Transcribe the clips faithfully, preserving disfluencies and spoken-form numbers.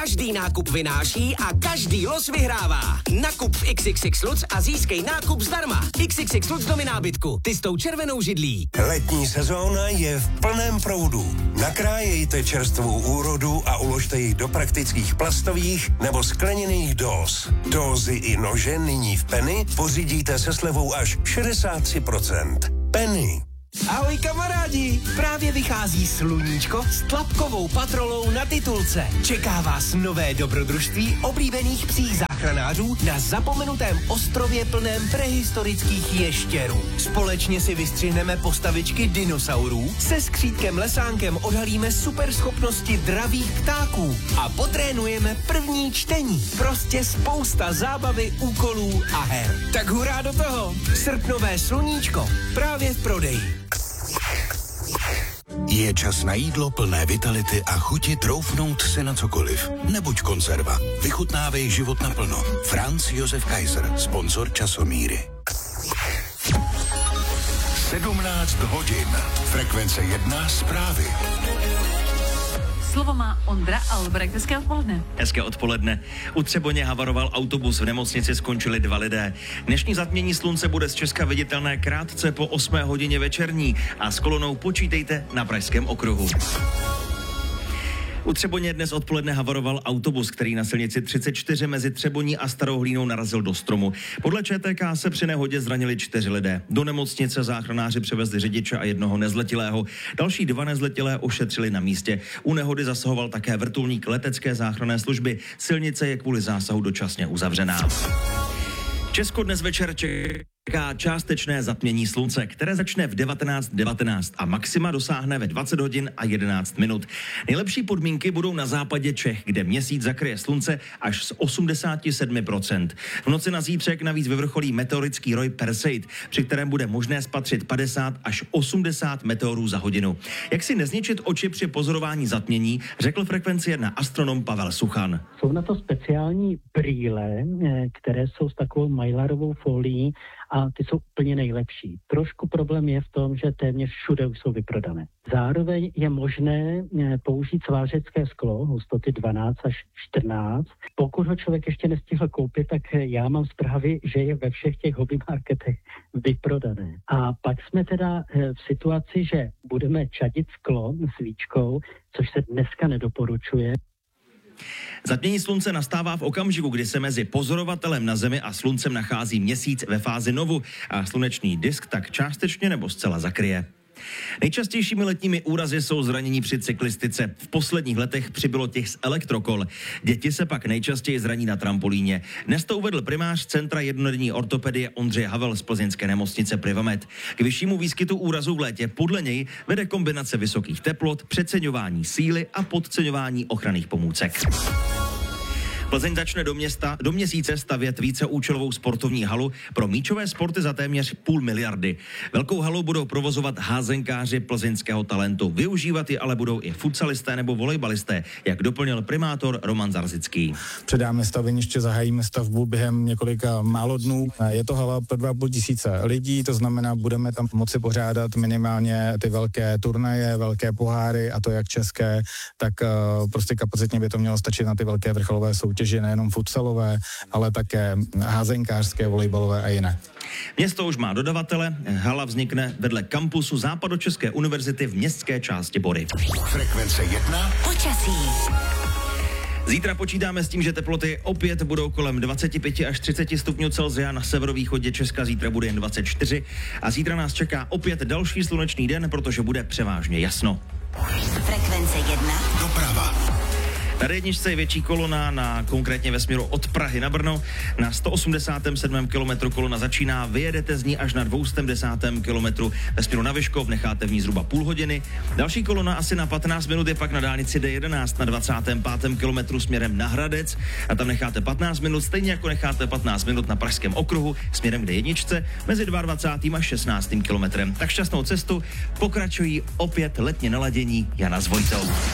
každý nákup vynáší a každý los vyhrává. Nakup v X X X Lutz a získej nákup zdarma. X X X Lutz do nábytku. Ty s tou červenou židlí. Letní sezóna je v plném proudu. Nakrájejte čerstvou úrodu a uložte ji do praktických plastových nebo skleněných dóz. Dózy i nože nyní v Penny pořídíte se slevou až šedesát tři procent. Penny. Ahoj kamarádi, právě vychází Sluníčko s tlapkovou patrolou na titulce. Čeká vás nové dobrodružství oblíbených psích záchranářů na zapomenutém ostrově plném prehistorických ještěrů. Společně si vystřihneme postavičky dinosaurů, se skřítkem Lesánkem odhalíme superschopnosti dravých ptáků a potrénujeme první čtení. Prostě spousta zábavy, úkolů a her. Tak hurá do toho! Srpnové Sluníčko právě v prodeji. Je čas na jídlo plné vitality a chuti troufnout si na cokoliv. Nebuď konzerva. Vychutnávej život naplno. Franz Josef Kaiser, sponzor Časomíry. sedmnáct hodin. Frekvence jedna zprávy. Slovo má Ondra Albrecht. Hezké odpoledne. Hezké odpoledne. U Třeboně havaroval autobus, v nemocnici skončili dva lidé. Dnešní zatmění slunce bude z Česka viditelné krátce po osmé hodině večerní a s kolonou počítejte na Pražském okruhu. U Třeboně dnes odpoledne havaroval autobus, který na silnici třicet čtyři mezi Třeboní a Starou Hlínou narazil do stromu. Podle Č T K se při nehodě zranili čtyři lidé. Do nemocnice záchranáři převezli řidiče a jednoho nezletilého. Další dva nezletilé ošetřili na místě. U nehody zasahoval také vrtulník letecké záchranné služby. Silnice je kvůli zásahu dočasně uzavřená. Česko dnes večer čeká částečné zatmění slunce, které začne v devatenáct devatenáct a maxima dosáhne ve dvacet hodin a jedenáct minut. Nejlepší podmínky budou na západě Čech, kde měsíc zakryje slunce až z osmdesát sedm procent. V noci na zítřek navíc vyvrcholí meteorický roj Perseid, při kterém bude možné spatřit padesát až osmdesát meteorů za hodinu. Jak si nezničit oči při pozorování zatmění, řekl Frekvenci jedna astronom Pavel Suchan. Jsou na to speciální brýle, které jsou s takovou mylarovou folií a ty jsou úplně nejlepší. Trošku problém je v tom, že téměř všude už jsou vyprodané. Zároveň je možné použít svářecké sklo hustoty dvanáct až čtrnáct. Pokud ho člověk ještě nestihl koupit, tak já mám zprávy, že je ve všech těch hobby marketech vyprodané. A pak jsme teda v situaci, že budeme čadit sklo svíčkou, což se dneska nedoporučuje. Zatmění slunce nastává v okamžiku, kdy se mezi pozorovatelem na Zemi a sluncem nachází měsíc ve fázi novu a slunečný disk tak částečně nebo zcela zakryje. Nejčastějšími letními úrazy jsou zranění při cyklistice. V posledních letech přibylo těch z elektrokol. Děti se pak nejčastěji zraní na trampolíně. Dnes to uvedl primář Centra jednodenní ortopedie Ondřej Havel z plzeňské nemocnice Privamed. K vyššímu výskytu úrazů v létě podle něj vede kombinace vysokých teplot, přeceňování síly a podceňování ochranných pomůcek. Plzeň začne do, města, do měsíce stavět víceúčelovou sportovní halu pro míčové sporty za téměř půl miliardy. Velkou halu budou provozovat házenkáři plzeňského talentu. Využívat ji ale budou i futsalisté nebo volejbalisté, jak doplnil primátor Roman Zarzický. Předáme staveniště, zahájíme stavbu během několika málo dnů. Je to hala pro dva a půl tisíce lidí, to znamená, budeme tam moci pořádat minimálně ty velké turnaje, velké poháry, a to jak české, tak uh, prostě kapacitně by to mělo stačit na ty velké vrcholové soutěže. Soutěži nejenom futsalové, ale také házenkářské, volejbalové a jiné. Město už má dodavatele. Hala vznikne vedle kampusu Západočeské univerzity v městské části Bory. Frekvence jedna. Počasí. Zítra počítáme s tím, že teploty opět budou kolem dvacet pět až třicet stupňů Celsia, na severovýchodě Česka zítra bude jen dvacet čtyři a zítra nás čeká opět další slunečný den, protože bude převážně jasno. Frekvence jedna. Doprava. Na D jedničce je větší kolona, na konkrétně ve směru od Prahy na Brno. Na sto osmdesátém sedmém kilometru kolona začíná, vyjedete z ní až na dvě stě desátém kilometru ve směru na Vyškov, necháte v ní zhruba půl hodiny. Další kolona asi na patnáct minut je pak na dálnici D jedenáct na dvacátém pátém kilometru směrem na Hradec a tam necháte patnáct minut, stejně jako necháte patnáct minut na Pražském okruhu směrem k D jedničce mezi dvacátým druhým a šestnáctým kilometrem. Tak šťastnou cestu, pokračují opět letně naladění Jana s Vojtou.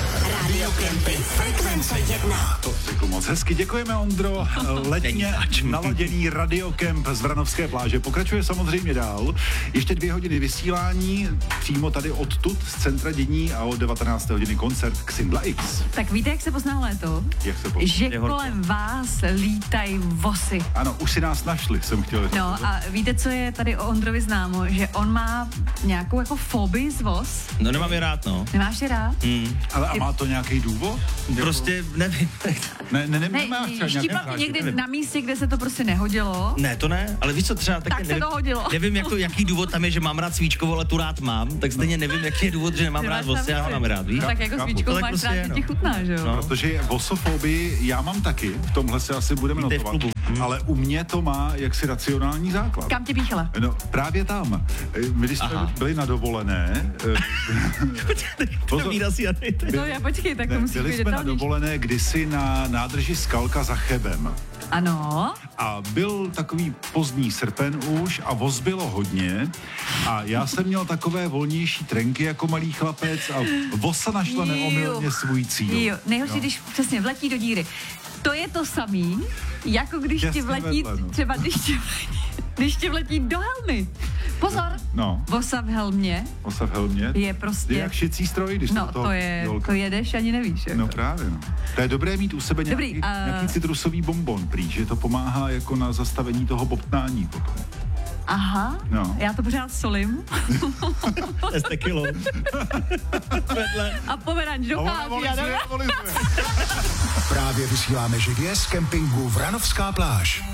Radio Kempy, frekvence jedna. To řekl moc hezky, děkujeme, Ondro. Letně naladěný Radio Kemp z Vranovské pláže pokračuje samozřejmě dál. Ještě dvě hodiny vysílání, přímo tady odtud z centra dění a od devatenácté hodiny koncert Xindla X. Tak víte, jak se pozná léto? Jak se pozná? Že kolem vás lítají vosy. Ano, už si nás našli, jsem chtěl říct. No a víte, co je tady o Ondrovi známo? Že on má nějakou jako fobii z vos. No nemám je rád, no. Nemáš je rád? Hmm. Ale a má to nějaký důvod? Prostě nevím. Ne, ne, ne, Ne, nemá třeba štípal nějaké někde zážitky. na místě, kde se to prostě nehodilo. Ne, to ne, ale víš co, třeba taky Tak se nevím, to hodilo. nevím jak to, jaký důvod tam je, že mám rád svíčkovou, ale tu rád mám, tak stejně nevím, jaký je důvod, že nemám Ty rád máš vosy, tam já ho vosy. mám rád, víš? No, tak jako Chápu. svíčkou To tak máš prostě rád, je, že no. ti chutná, že jo? No. Protože vosofobii já mám taky, v tomhle se asi budeme Vítej v notovat, klubu. Hm. ale u mě to má jaksi racionální základ. Kam tě píchala? No, právě tam. My když jsme Aha. byli na dovolené, To výraz já nejde. No já počkej, tak to ne, musíš byli být jsme na detailnější. dovolené kdysi na nádrži Skalka za Chebem. Ano. A byl takový pozdní srpen už a voz bylo hodně a já jsem měl takové volnější trenky jako malý chlapec a vosa našla Jo. neomylně svůj cíl. Jo, nejhorší, No. když přesně vletí do díry. To je to samý, jako když ti Těsně vletí, vedle, no. třeba když ti, když ti vletí do helmy. Pozor, No, vosa v helmě vosa v helmě. je prostě... Je jak šicí stroj, když No, to, toho to je, jolka. to jedeš ani nevíš. Jako. No právě, no. To je dobré mít u sebe nějaký, Dobrý, a- nějaký citrusový bonbon prý, že to pomáhá jako na zastavení toho bobtnání potom. Aha, No. já to pořád solím To je stekilou. Vedle. a pomeranč dochází. Já nevím. Právě vysíláme živě z kempingu Vranovská pláž.